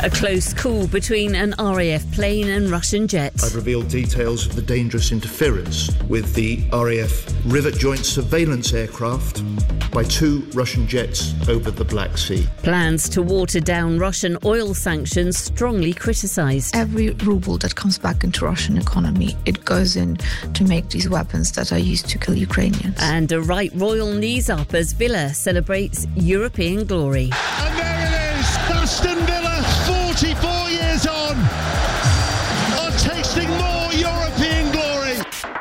A close call between an RAF plane and Russian jet. I've revealed details of the dangerous interference with the RAF Rivet Joint Surveillance aircraft by 2 Russian jets over the Black Sea. Plans to water down Russian oil sanctions strongly criticised. Every ruble that comes back into Russian economy, it goes in to make these weapons that are used to kill Ukrainians. And a right royal knees up as Villa celebrates European glory. And there it is, Aston Villa, 44 years on, are tasting more European glory.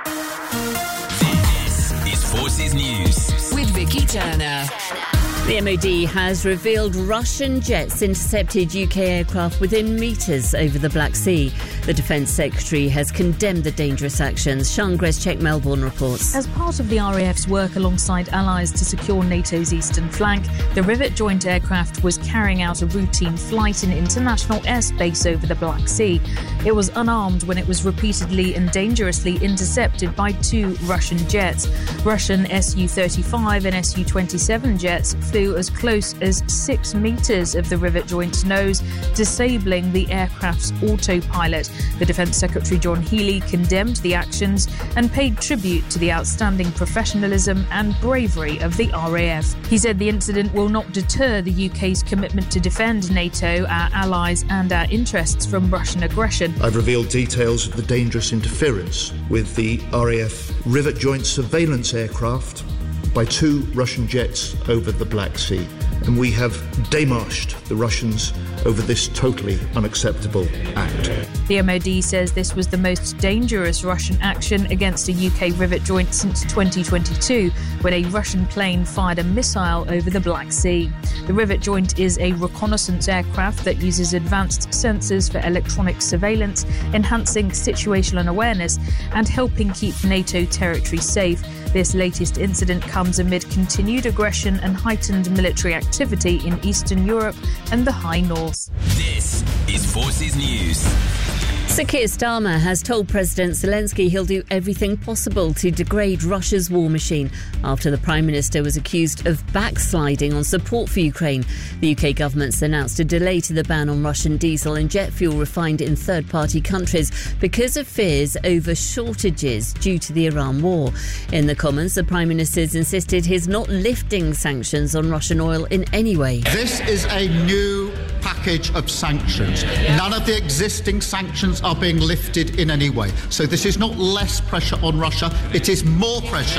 This is Forces News with Vicky Turner. The MOD has revealed Russian jets intercepted UK aircraft within metres over the Black Sea. The Defence Secretary has condemned the dangerous actions. Sian Greszczek, Melbourne reports. As part of the RAF's work alongside allies to secure NATO's eastern flank, the Rivet joint aircraft was carrying out a routine flight in international airspace over the Black Sea. It was unarmed when it was repeatedly and dangerously intercepted by 2 Russian jets. Russian Su-35 and Su-27 jets flew as close as 6 metres of the Rivet joint's nose, disabling the aircraft's autopilot. The Defence Secretary John Healey condemned the actions and paid tribute to the outstanding professionalism and bravery of the RAF. He said the incident will not deter the UK's commitment to defend NATO, our allies and our interests from Russian aggression. I've revealed details of the dangerous interference with the RAF Rivet Joint Surveillance aircraft by 2 Russian jets over the Black Sea. And we have démarched the Russians over this totally unacceptable act. The MOD says this was the most dangerous Russian action against a UK Rivet joint since 2022, when a Russian plane fired a missile over the Black Sea. The Rivet joint is a reconnaissance aircraft that uses advanced sensors for electronic surveillance, enhancing situational awareness and helping keep NATO territory safe. This latest incident comes amid continued aggression and heightened military activity in Eastern Europe and the High North. This is Forces News. Sir Keir Starmer has told President Zelensky he'll do everything possible to degrade Russia's war machine after the Prime Minister was accused of backsliding on support for Ukraine. The UK government's announced a delay to the ban on Russian diesel and jet fuel refined in third-party countries because of fears over shortages due to the Iran war. In the Commons, the Prime Minister's insisted he's not lifting sanctions on Russian oil in any way. This is a new package of sanctions. None of the existing sanctions are being lifted in any way. So this is not less pressure on Russia, it is more pressure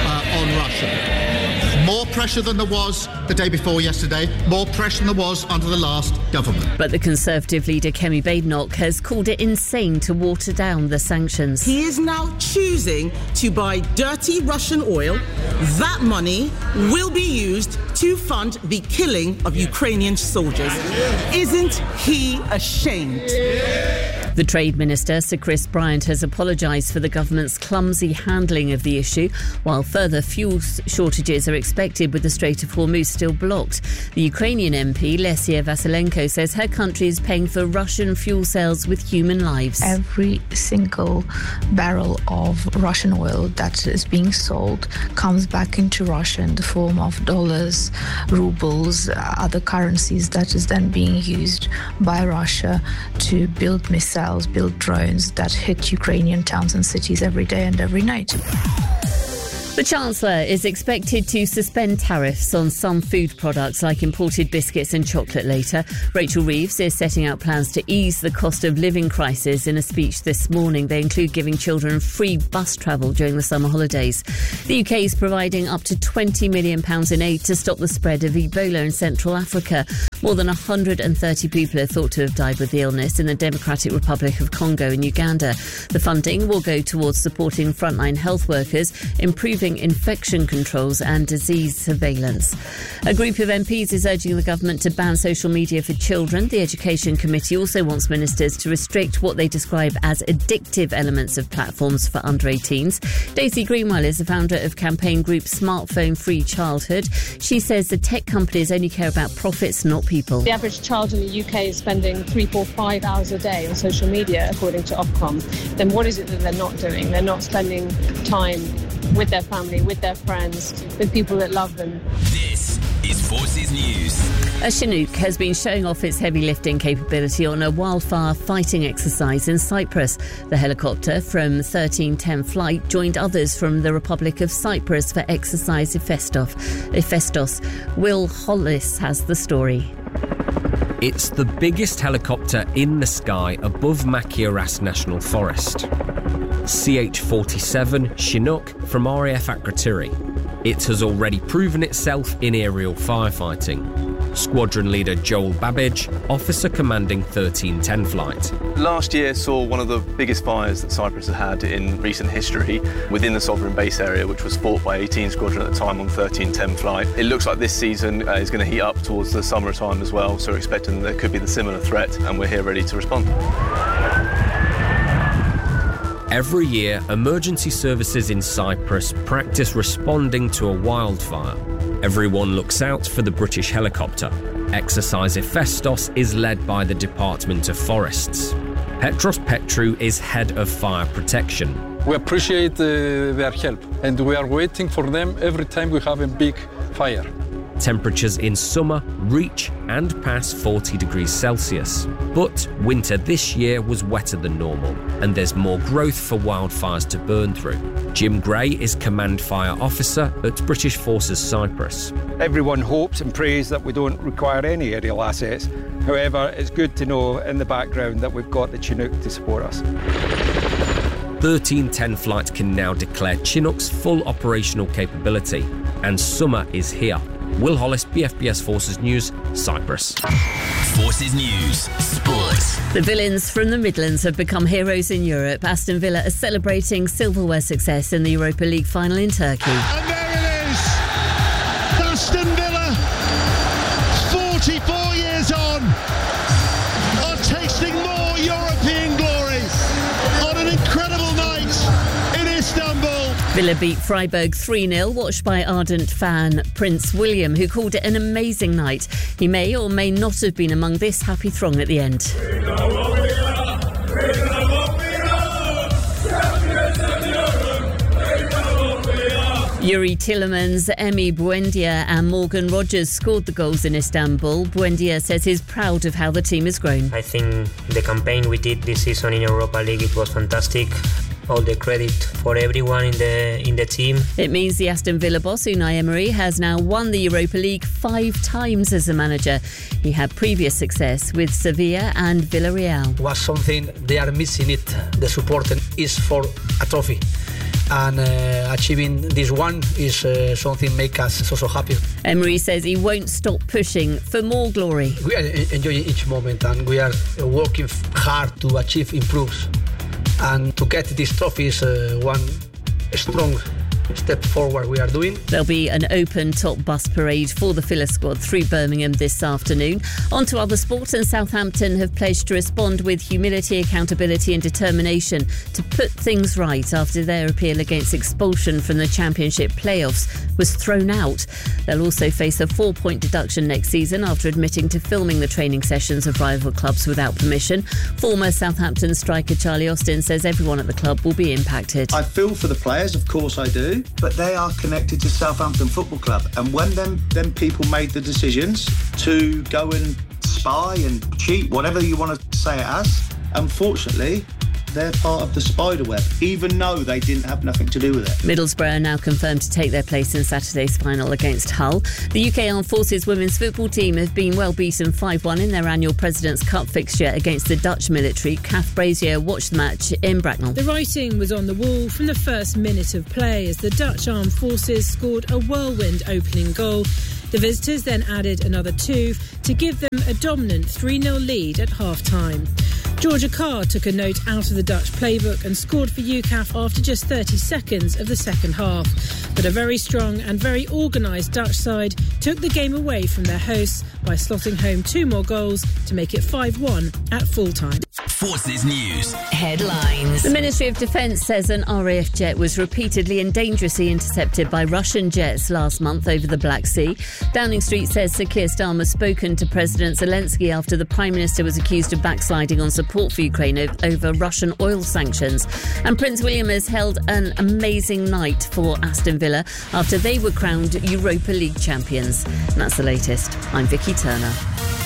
on Russia. More pressure than there was the day before yesterday, more pressure than there was under the last government. But the Conservative leader Kemi Badenoch has called it insane to water down the sanctions. He is now choosing to buy dirty Russian oil. That money will be used to fund the killing of Ukrainian soldiers. Isn't he ashamed? The Trade Minister, Sir Chris Bryant, has apologised for the government's clumsy handling of the issue, while further fuel shortages are expected with the Strait of Hormuz still blocked. The Ukrainian MP, Lesia Vasilenko, says her country is paying for Russian fuel sales with human lives. Every single barrel of Russian oil that is being sold comes back into Russia in the form of dollars, rubles, other currencies that is then being used by Russia to build missiles, build drones that hit Ukrainian towns and cities every day and every night. The Chancellor is expected to suspend tariffs on some food products like imported biscuits and chocolate later. Rachel Reeves is setting out plans to ease the cost of living crisis in a speech this morning. They include giving children free bus travel during the summer holidays. The UK is providing up to £20 million in aid to stop the spread of Ebola in Central Africa. More than 130 people are thought to have died with the illness in the Democratic Republic of Congo and Uganda. The funding will go towards supporting frontline health workers, improving infection controls and disease surveillance. A group of MPs is urging the government to ban social media for children. The Education Committee also wants ministers to restrict what they describe as addictive elements of platforms for under 18s. Daisy Greenwell is the founder of campaign group Smartphone Free Childhood. She says the tech companies only care about profits, not people. The average child in the UK is spending 3, 4, 5 hours a day on social media, according to Ofcom. Then what is it that they're not doing? They're not spending time with their family, with their friends, with people that love them. This is Forces News. A Chinook has been showing off its heavy lifting capability on a wildfire fighting exercise in Cyprus. The helicopter from 1310 Flight joined others from the Republic of Cyprus for exercise Hephaestos. Will Hollis has the story. It's the biggest helicopter in the sky above Machiaras National Forest. CH-47 Chinook from RAF Akrotiri. It has already proven itself in aerial firefighting. Squadron leader Joel Babbage, officer commanding 1310 Flight. Last year saw one of the biggest fires that Cyprus had had in recent history within the sovereign base area, which was fought by 18 Squadron at the time on 1310 Flight. It looks like this season is going to heat up towards the summertime as well, so we're expecting there could be the similar threat, and we're here ready to respond. Every year, emergency services in Cyprus practice responding to a wildfire. Everyone looks out for the British helicopter. Exercise Hephaestos is led by the Department of Forests. Petros Petrou is head of fire protection. We appreciate their help, and we are waiting for them every time we have a big fire. Temperatures in summer reach and pass 40 degrees Celsius. But winter this year was wetter than normal, and there's more growth for wildfires to burn through. Jim Gray is Command Fire Officer at British Forces Cyprus. Everyone hopes and prays that we don't require any aerial assets. However, it's good to know in the background that we've got the Chinook to support us. 1310 Flight can now declare Chinook's full operational capability, and summer is here. Will Hollis, BFBS Forces News, Cyprus. Forces News, Sports. The villains from the Midlands have become heroes in Europe. Aston Villa are celebrating silverware success in the Europa League final in Turkey. And there it is! Aston Villa, 44 years on, are tasting more European glory on an incredible night in Istanbul. Villa beat Freiburg 3-0, watched by ardent fan Prince William, who called it an amazing night. He may or may not have been among this happy throng at the end. Yuri Tillemans, Emi Buendia and Morgan Rogers scored the goals in Istanbul. Buendia says he's proud of how the team has grown. I think the campaign we did this season in Europa League, it was fantastic. All the credit for everyone in the team. It means the Aston Villa boss, Unai Emery, has now won the Europa League 5 times as a manager. He had previous success with Sevilla and Villarreal. Was something they are missing it. The support is for a trophy. And achieving this one is something make us so happy. Emery says he won't stop pushing for more glory. We are enjoying each moment and we are working hard to achieve improves. And to get this trophy is one strong step forward we are doing. There'll be an open top bus parade for the Villa squad through Birmingham this afternoon. On to other sport, and Southampton have pledged to respond with humility, accountability and determination to put things right after their appeal against expulsion from the Championship playoffs was thrown out. They'll also face a 4-point deduction next season after admitting to filming the training sessions of rival clubs without permission. Former Southampton striker Charlie Austin says everyone at the club will be impacted. I feel for the players, of course I do. But they are connected to Southampton Football Club, and when them people made the decisions to go and spy and cheat, whatever you want to say it as, unfortunately they're part of the spider web, even though they didn't have nothing to do with it. Middlesbrough are now confirmed to take their place in Saturday's final against Hull. The UK Armed Forces women's football team have been well beaten 5-1 in their annual President's Cup fixture against the Dutch military. Kath Brazier watched the match in Bracknell. The writing was on the wall from the first minute of play as the Dutch Armed Forces scored a whirlwind opening goal. The visitors then added another 2 to give them a dominant 3-0 lead at half-time. Georgia Carr took a note out of the Dutch playbook and scored for UCAF after just 30 seconds of the second half. But a very strong and very organised Dutch side took the game away from their hosts by slotting home 2 more goals to make it 5-1 at full-time. Forces News. Headlines. The Ministry of Defence says an RAF jet was repeatedly and dangerously intercepted by Russian jets last month over the Black Sea. Downing Street says Sir Keir Starmer spoken to President Zelensky after the Prime Minister was accused of backsliding on support for Ukraine over Russian oil sanctions. And Prince William has held an amazing night for Aston Villa after they were crowned Europa League champions. And that's the latest. I'm Vicky Turner.